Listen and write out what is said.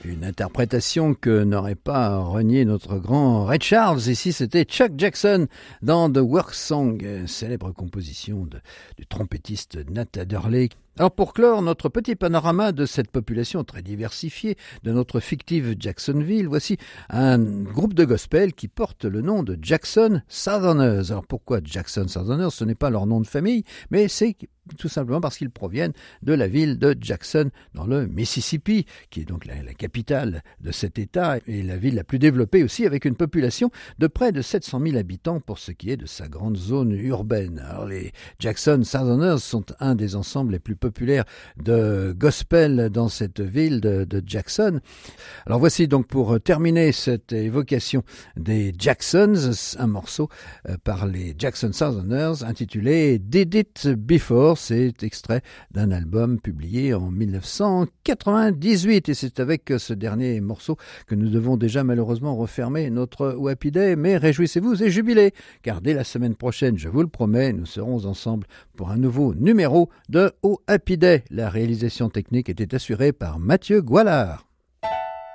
Une interprétation que n'aurait pas renié notre grand Ray Charles. Ici, c'était Chuck Jackson dans The Work Song, célèbre composition du trompettiste Nat Adderley. Alors pour clore notre petit panorama de cette population très diversifiée de notre fictive Jacksonville, voici un groupe de gospel qui porte le nom de Jackson Southerners. Alors pourquoi Jackson Southerners? Ce n'est pas leur nom de famille, mais c'est tout simplement parce qu'ils proviennent de la ville de Jackson dans le Mississippi, qui est donc la capitale de cet État et la ville la plus développée aussi, avec une population de près de 700 000 habitants pour ce qui est de sa grande zone urbaine. Alors les Jackson Southerners sont un des ensembles les plus populaires de gospel dans cette ville de Jackson. Alors voici donc pour terminer cette évocation des Jacksons, un morceau par les Jackson Southerners intitulé Did It Before. C'est extrait d'un album publié en 1998 et c'est avec ce dernier morceau que nous devons déjà malheureusement refermer notre Happy Day, mais réjouissez-vous et jubilez car dès la semaine prochaine, je vous le promets, nous serons ensemble pour un nouveau numéro de Happy Day. La réalisation technique était assurée par Mathieu Goualard.